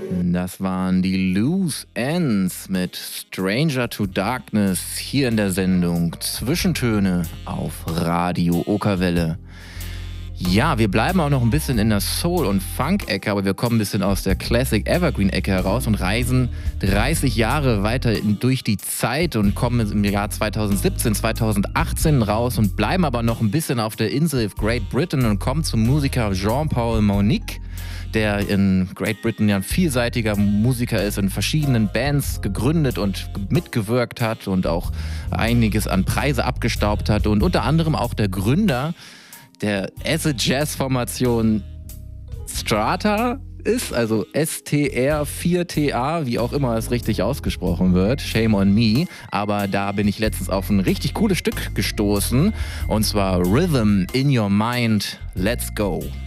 Das waren die Loose Ends mit Stranger to Darkness hier in der Sendung Zwischentöne auf Radio Okerwelle. Ja, wir bleiben auch noch ein bisschen in der Soul- und Funk-Ecke, aber wir kommen ein bisschen aus der Classic Evergreen-Ecke heraus und reisen 30 Jahre weiter durch die Zeit und kommen im Jahr 2017, 2018 raus und bleiben aber noch ein bisschen auf der Insel Great Britain und kommen zum Musiker Jean-Paul Monique, der in Great Britain ja ein vielseitiger Musiker ist, in verschiedenen Bands gegründet und mitgewirkt hat und auch einiges an Preise abgestaubt hat und unter anderem auch der Gründer der Acid-Jazz-Formation Strata ist, also STR4TA, wie auch immer es richtig ausgesprochen wird, Shame on Me, aber da bin ich letztens auf ein richtig cooles Stück gestoßen und zwar Rhythm in Your Mind, Let's Go.